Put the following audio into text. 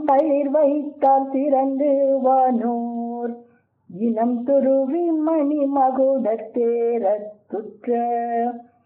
தளிர் வைத்தால் சிறந்து வானோர் இனம் துருவி மணி மகுடத்தேர சுற்ற